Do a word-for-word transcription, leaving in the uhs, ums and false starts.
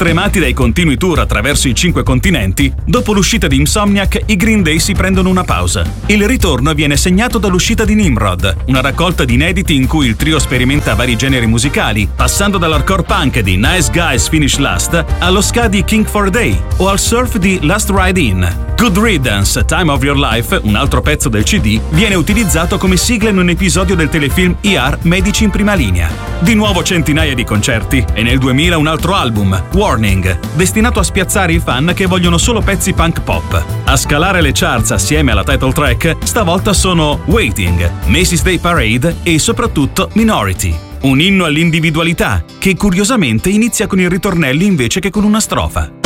Stremati dai continui tour attraverso i cinque continenti, dopo l'uscita di Insomniac, i Green Day si prendono una pausa. Il ritorno viene segnato dall'uscita di Nimrod, una raccolta di inediti in cui il trio sperimenta vari generi musicali, passando dall'hardcore punk di Nice Guys Finish Last allo ska di King for a Day o al surf di Last Ride In. Good Riddance, Time of Your Life, un altro pezzo del C D, viene utilizzato come sigla in un episodio del telefilm E R Medici in prima linea. Di nuovo centinaia di concerti e nel duemila un altro album, Warning, destinato a spiazzare i fan che vogliono solo pezzi punk pop. A scalare le charts assieme alla title track stavolta sono Waiting, Macy's Day Parade e soprattutto Minority. Un inno all'individualità che curiosamente inizia con il ritornello invece che con una strofa.